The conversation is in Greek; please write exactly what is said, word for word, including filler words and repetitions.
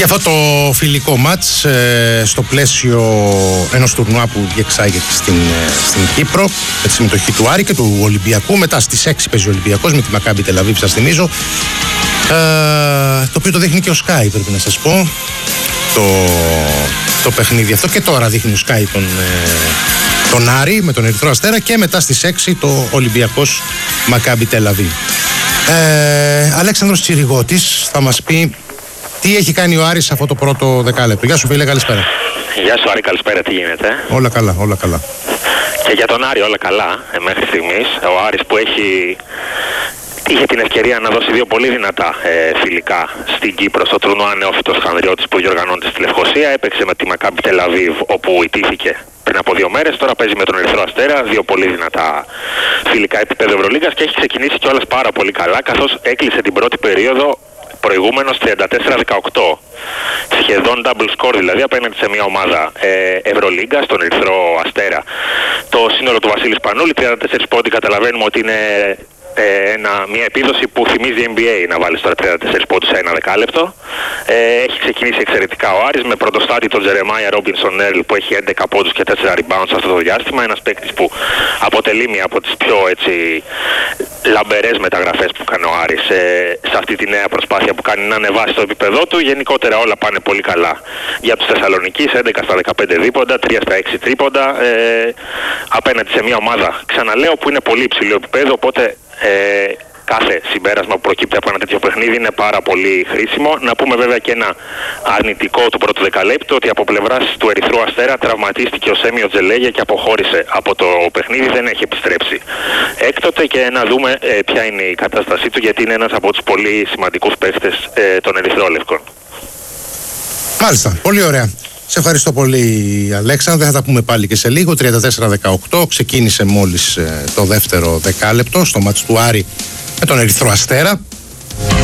Για αυτό το φιλικό μάτς ε, στο πλαίσιο ενός τουρνουά που διεξάγεται στην, ε, στην Κύπρο με τη συμμετοχή του Άρη και του Ολυμπιακού. Μετά στις έξι παίζει ο Ολυμπιακός με τη Μακάμπι Τελαβίβ, σας θυμίζω, ε, το οποίο το δείχνει και ο Sky, πρέπει να σας πω, το, το παιχνίδι αυτό, και τώρα δείχνει ο Sky τον, ε, τον Άρη με τον Ερυθρό Αστέρα, και μετά στις έξι το Ολυμπιακός Μακάμπι Τελαβίβ. ε, Αλέξανδρος Τσιριγώτης θα μας πει τι έχει κάνει ο Άρης αυτό το πρώτο δεκάλεπτο. Γεια σου φίλε, καλησπέρα. Γεια σου Άρη, καλησπέρα, τι γίνεται? Όλα καλά, όλα καλά. Και για τον Άρη όλα καλά ε, μέχρι στιγμής. Ο Άρης που έχει... είχε την ευκαιρία να δώσει δύο πολύ δυνατά ε, φιλικά στην Κύπρο στο τουρνουά Νεόφυτος Χανδριώτης που διοργανώνεται στη Λευκοσία. Έπαιξε με τη Μακάμπι Τελαβίβ όπου ιτήθηκε πριν από δύο μέρες. Τώρα παίζει με τον Ερυθρό Αστέρα. Δύο πολύ δυνατά φιλικά επίπεδο Ευρωλίγκας και έχει ξεκινήσει κιόλας πάρα πολύ καλά, καθώς έκλεισε την πρώτη περίοδο προηγούμενος τριάντα τέσσερα δεκαοκτώ. Σχεδόν double score δηλαδή απέναντι σε μια ομάδα ε, Ευρωλίγκα, στον Ερυθρό Αστέρα. Το σύνολο του Βασίλη Σπανούλη, τριάντα τέσσερα πόντοι, καταλαβαίνουμε ότι είναι ε, ένα, μια επίδοση που θυμίζει N B A να βάλει τώρα τριάντα τέσσερα πόντους σε ένα δεκάλεπτο. Ε, έχει ξεκινήσει εξαιρετικά ο Άρης με πρωτοστάτη τον Τζερεμάια Ρόμπινσον Έρλ που έχει έντεκα πόντους και τέσσερα rebounds σε αυτό το διάστημα. Ένας παίκτης που αποτελεί μια από τις πιο έτσι λαμπερές μεταγραφές που κάνει ο Άρης ε, σε αυτή τη νέα προσπάθεια που κάνει να ανεβάσει το επίπεδό του. Γενικότερα όλα πάνε πολύ καλά για τους Θεσσαλονικείς, έντεκα στα δεκαπέντε δίποντα, τρία στα έξι τρίποντα ε, απέναντι σε μια ομάδα, ξαναλέω, που είναι πολύ υψηλό επίπεδο, οπότε ε, κάθε συμπέρασμα που προκύπτει από ένα τέτοιο παιχνίδι είναι πάρα πολύ χρήσιμο. Να πούμε βέβαια και ένα αρνητικό του πρώτου δεκαλέπτου, ότι από πλευράς του Ερυθρού Αστέρα τραυματίστηκε ο Σέμιο Τζελέγια και αποχώρησε από το παιχνίδι, δεν έχει επιστρέψει έκτοτε, και να δούμε ε, ποια είναι η κατάστασή του, γιατί είναι ένας από τους πολύ σημαντικούς παίκτες ε, των Ερυθρόλευκων. Μάλιστα, πολύ ωραία. Σε ευχαριστώ πολύ Αλέξανδρε, θα τα πούμε πάλι και σε λίγο. Τριάντα τέσσερα δεκαοκτώ ξεκίνησε μόλις ε, το δεύτερο δεκάλεπτο στο μάτς του Άρη με τον Ερυθρό Αστέρα.